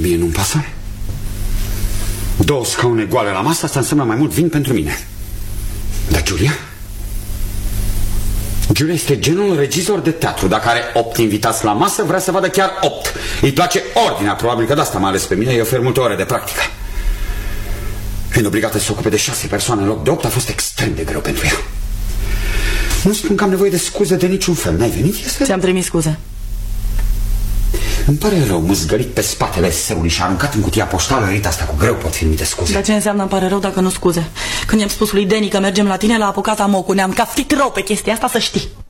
mie nu-mi pasă. 2 scaune goale la masă, asta înseamnă mai mult vin pentru mine. Dar Giulia? Giulia este genul regizor de teatru. Dacă are 8 invitați la masă, vrea să vadă chiar 8. Îi place ordinea, probabil că de asta m-a ales pe mine. Eu ofer multe ore de practică. Fiind obligată să se ocupe de 6 persoane în loc de 8, a fost extrem de greu pentru ea. Nu spun că am nevoie de scuze de niciun fel. N-ai venit? Ți-am trimis scuze. Îmi pare rău, muzgălit pe spatele eseului și aruncat în cutia poștală. Rita, asta cu greu pot fi numite scuze. Dar ce înseamnă îmi pare rău dacă nu scuze? Când i-am spus lui Deni că mergem la tine, l-a apucat amocul. Ne-am caftit rău pe chestia asta, să știi.